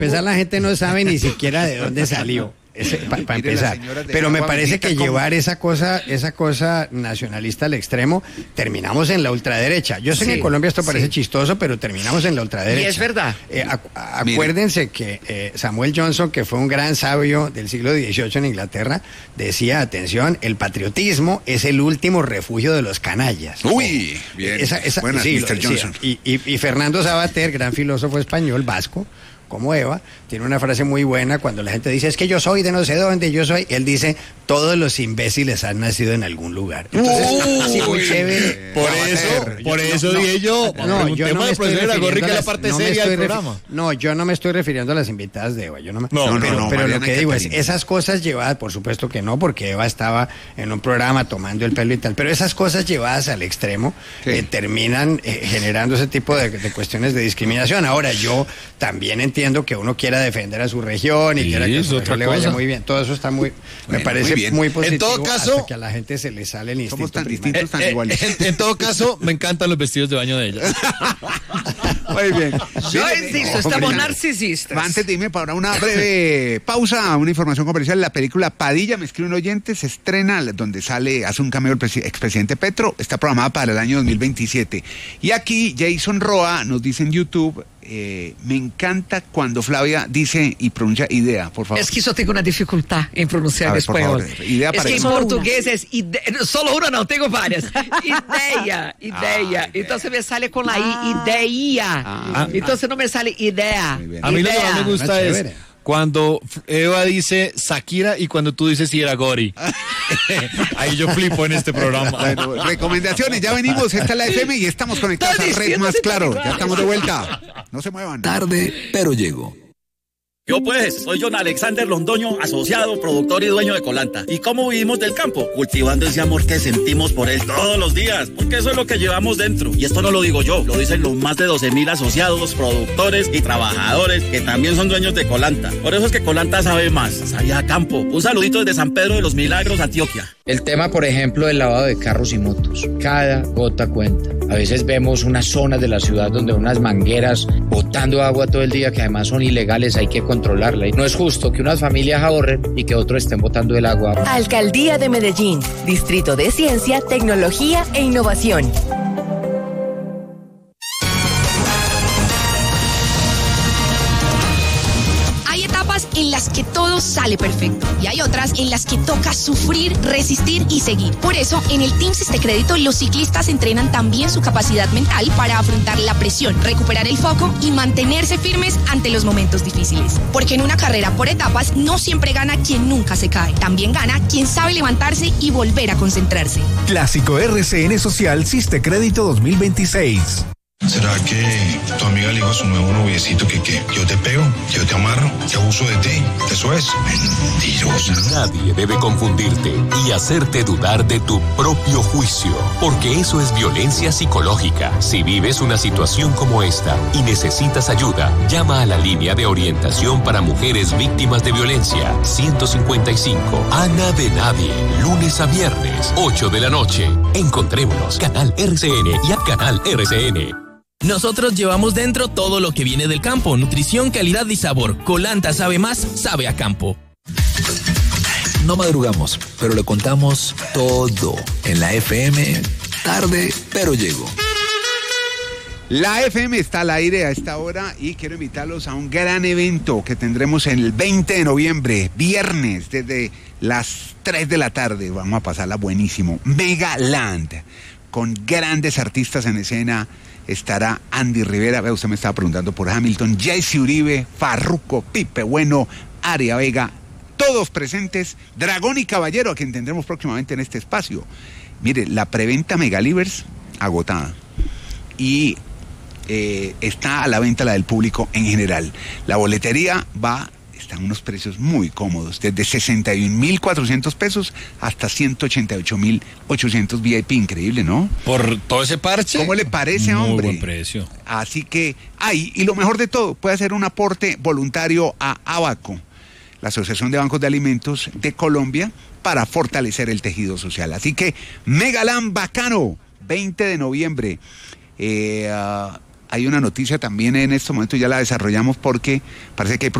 empezar, la gente no sabe ni siquiera de dónde salió. Para empezar, pero me parece que llevar esa cosa nacionalista al extremo, terminamos en la ultraderecha. Yo sé que en Colombia esto parece chistoso, pero terminamos en la ultraderecha. Y es verdad. Acuérdense que Samuel Johnson, que fue un gran sabio del siglo XVIII en Inglaterra, decía, atención, el patriotismo es el último refugio de los canallas. Uy, bien. Buenas, Mr. Johnson. Y Fernando Savater, gran filósofo español, vasco, como Eva, tiene una frase muy buena cuando la gente dice, es que yo soy de no sé dónde, él dice, todos los imbéciles han nacido en algún lugar. Entonces, sí, muy chévere. Por eso dije yo no me estoy refiriendo a la parte seria del programa. No, yo no me estoy refiriendo a las invitadas de Eva, pero lo que digo es, esas cosas llevadas, por supuesto que no, porque Eva estaba en un programa tomando el pelo y tal, pero esas cosas llevadas al extremo terminan generando ese tipo de cuestiones de discriminación. Ahora, yo también entiendo que uno quiera defender a su región y quiera que a su región le vaya muy bien. Todo eso está me parece muy positivo. En todo caso, hasta que a la gente se le sale el instinto. Somos tan distintos, tan iguales. En todo caso, me encantan los vestidos de baño de ella. Muy bien. Yo insisto, estamos narcisistas. Antes de irme para una breve pausa, una información comercial, la película Padilla, me escribe un oyente, se estrena, donde hace un cameo el expresidente Petro, está programada para el año 2027. Y aquí Jason Roa nos dice en YouTube, me encanta cuando Flavia dice y pronuncia idea, por favor. Es que yo tengo una dificultad en pronunciar español. Idea es que en portugués es solo una, no, tengo varias. Idea. Entonces me sale con la idea. Entonces no me sale idea. A mí lo que más me gusta es cuando Eva dice Shakira y cuando tú dices Iragori. Ahí yo flipo en este programa. Bueno, recomendaciones, ya venimos, esta es la FM y estamos conectados a Red Más Claro. Ya estamos de vuelta. No se muevan. Tarde, pero llego. Yo pues, soy John Alexander Londoño, asociado, productor y dueño de Colanta. ¿Y cómo vivimos del campo? Cultivando ese amor que sentimos por él todos los días, porque eso es lo que llevamos dentro. Y esto no lo digo yo, lo dicen los más de 12,000 asociados, productores y trabajadores que también son dueños de Colanta. Por eso es que Colanta sabe más, sabe a campo. Un saludito desde San Pedro de los Milagros, Antioquia. El tema, por ejemplo, del lavado de carros y motos. Cada gota cuenta. A veces vemos unas zonas de la ciudad donde unas mangueras botando agua todo el día que además son ilegales, hay que controlarla. Y no es justo que unas familias ahorren y que otros estén botando el agua. Alcaldía de Medellín, Distrito de Ciencia, Tecnología e Innovación. En las que todo sale perfecto y hay otras en las que toca sufrir, resistir y seguir. Por eso, en el Team Sistecrédito, los ciclistas entrenan también su capacidad mental para afrontar la presión, recuperar el foco y mantenerse firmes ante los momentos difíciles. Porque en una carrera por etapas no siempre gana quien nunca se cae. También gana quien sabe levantarse y volver a concentrarse. Clásico RCN Social Sistecrédito 2026. ¿Será que tu amiga le dijo a su nuevo noviecito que yo te pego, yo te amarro, que abuso de ti? Eso es mentirosa. Nadie debe confundirte y hacerte dudar de tu propio juicio, porque eso es violencia psicológica. Si vives una situación como esta y necesitas ayuda, llama a la línea de orientación para mujeres víctimas de violencia 155. Ana de Nadie, lunes a viernes, 8 de la noche. Encontrémonos, Canal RCN y a Canal RCN. Nosotros llevamos dentro todo lo que viene del campo, nutrición, calidad y sabor. Colanta sabe más, sabe a campo. No madrugamos, pero le contamos todo en la FM. Tarde, pero llego. La FM está al aire a esta hora y quiero invitarlos a un gran evento que tendremos el 20 de noviembre, viernes, desde las 3 de la tarde. Vamos a pasarla buenísimo. Megaland, con grandes artistas en escena. Estará Andy Rivera, usted me estaba preguntando por Hamilton, Jesse Uribe, Farruko, Pipe Bueno, Aria Vega, todos presentes, Dragón y Caballero, a quien tendremos próximamente en este espacio. Mire, la preventa Megalivers agotada y está a la venta la del público en general. La boletería están unos precios muy cómodos, desde 61,400 pesos hasta 188,800 VIP, increíble, ¿no? Por todo ese parche. ¿Cómo le parece, hombre? Muy buen precio. Así que, y lo mejor de todo, puede hacer un aporte voluntario a Abaco, la Asociación de Bancos de Alimentos de Colombia, para fortalecer el tejido social. Así que, Megaland bacano, 20 de noviembre. hay una noticia también en este momento, ya la desarrollamos porque parece que hay